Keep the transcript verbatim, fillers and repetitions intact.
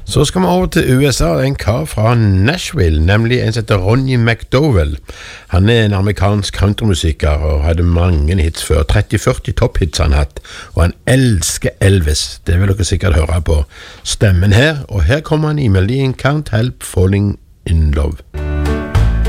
Så skal vi over til U S A, en kar fra Nashville, nemlig en som heter Ronnie McDowell. Han er en amerikansk countrymusiker og hadde mange hits før, tretti førti topphits han hatt, og han elsker Elvis. Det vil dere sikkert høre på stemmen her, og her kommer han i melodien Can't Help Falling in Love.